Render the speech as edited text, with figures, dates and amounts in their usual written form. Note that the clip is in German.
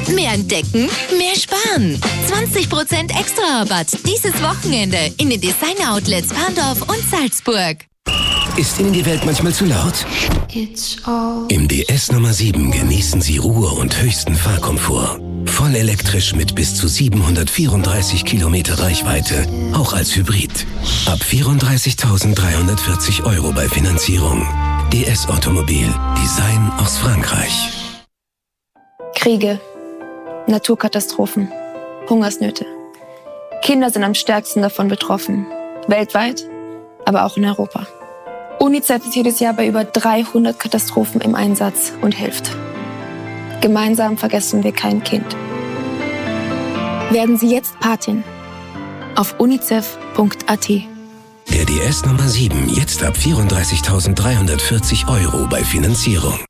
Mehr entdecken, mehr sparen. 20% extra Rabatt dieses Wochenende in den Designer-Outlets Parndorf und Salzburg. Ist Ihnen die Welt manchmal zu laut? Im DS Nummer 7 genießen Sie Ruhe und höchsten Fahrkomfort. Voll elektrisch mit bis zu 734 Kilometer Reichweite, auch als Hybrid. Ab 34.340 € bei Finanzierung. DS Automobil. Design aus Frankreich. Kriege, Naturkatastrophen, Hungersnöte. Kinder sind am stärksten davon betroffen. Weltweit, aber auch in Europa. UNICEF ist jedes Jahr bei über 300 Katastrophen im Einsatz und hilft. Gemeinsam vergessen wir kein Kind. Werden Sie jetzt Patin auf unicef.at. Der DS Nummer 7 jetzt ab 34.340 € bei Finanzierung.